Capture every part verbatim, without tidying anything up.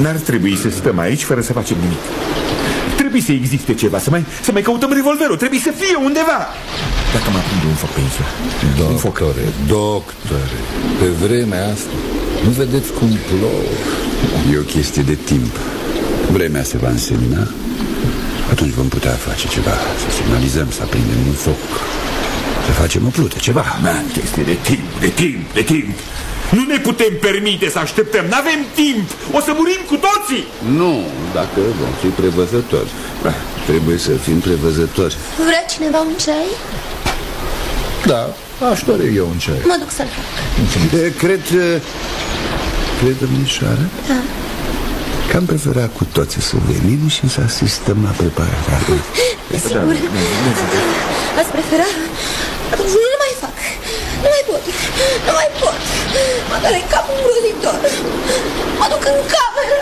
N-ar trebui să stăm aici fără să facem nimic. Trebuie să existe ceva, să mai, să mai căutăm revolverul. Trebuie să fie undeva. Dacă mă aprinde un foc pe insulă. Doctore, doctore, pe vremea asta nu vedeți cum plouă? E o chestie de timp. Vremea se va însemna. Atunci vom putea face ceva. Să semnalizăm, să aprindem un foc, să facem o plută, ceva. Da, chestie de timp, de timp, de timp. Nu ne putem permite să așteptăm. N-avem timp. O să murim cu toții. Nu, dacă vom fi prevăzători. Da, trebuie să fim prevăzători. Vrea cineva un ceai? Da, aș dori eu un ceai. Mă duc să-l fac. Cred, cred, domnișoară, da, că am preferat cu toții să venim și să asistăm la prepararea. Sigur. Ați prefera? Atunci nu mai fac. Nu mai pot. Nu mai pot. Mă doare capul îngrozitor. Mă duc în cameră.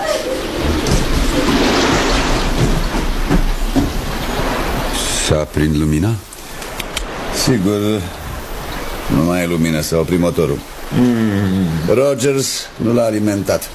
Să aprind lumina? Sigur, nu mai e lumină, să oprim motorul. mm. Rogers nu l-a alimentat.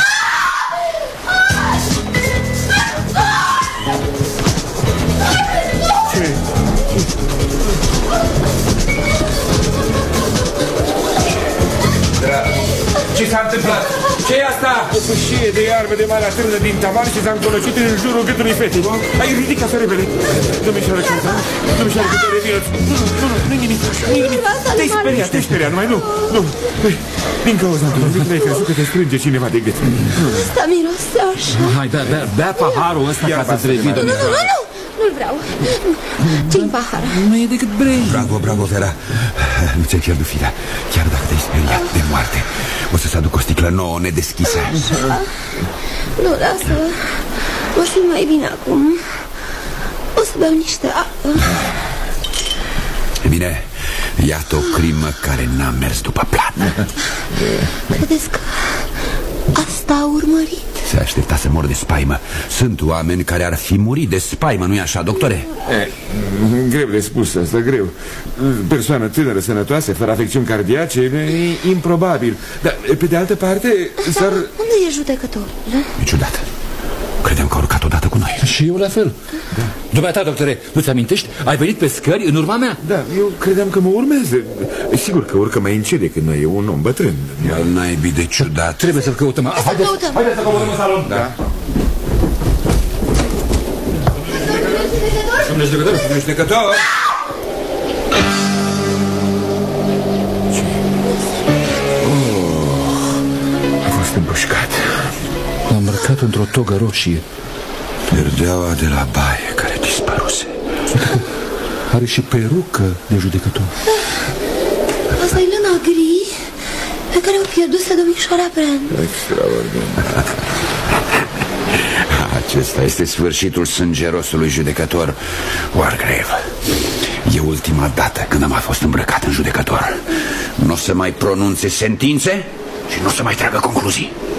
Ce s-a întâmplat? Ce-i asta? O fâșie de iarbă de mare atârnă din tavan și s-a încolocit în jurul gâtului fetei. Ai ridicat-o repede. Domnișoară Cântar, domnișoară Cântar, revină. Nu, nu, nu, nu-i nimic. Nu-i nimic. Te-ai speriat, te-ai speriat, numai nu. Nu. Din cauza lui, ai crezut că te strânge cineva de gât. Asta miroase așa. Hai, bea, bea, bea paharul ăsta ca să-ți revii, domnișoară. Nu, nu, nu. Nu-l vreau. Ce-i pahar? Nu e decât brei. Bravo, bravo, Vera. Nu ți-ai pierdut firea. Chiar dacă te-ai speriat de moarte, o să-ți aduc o sticlă nouă, nedeschisă. Așa. Nu, lasă. O fi mai bine acum. O să beau niște apă. E bine, iată o crimă care n-a mers după plan. Credeți că asta a urmărit? Se aștepta să mor de spaimă. Sunt oameni care ar fi murit de spaimă, nu-i așa, doctore? E, greu de spus asta, greu. Persoană tânără, sănătoasă, fără afecțiuni cardiace, e improbabil. Dar, pe de altă parte, s-ar... Unde e judecătorul? E ciudat. Credeam că a urcat odată cu noi. Și eu la fel. Da. Dumneata, doctore, nu-ți amintești? Ai venit pe scări în urma mea? Da, eu credeam că mă urmează. Sigur că urcă mai încet decât noi, e un om bătrân. Al naibii de ciudat. Trebuie să-l căutăm. Haideți, haideți să coborăm în salon. Da. Domnule judecător, domnule judecător. A fost împușcat. L-am îmbrăcat într-o togă roșie. Perdeaua de la baie care dispăruse. Are și perucă de judecător. Asta e lâna gri pe care o pierduse domnișoara Brand. Extraordinar. Acesta este sfârșitul sângerosului judecător Wargrave. E ultima dată când am fost îmbrăcat în judecător. Nu o să mai pronunțe sentințe și nu o să mai tragă concluzii.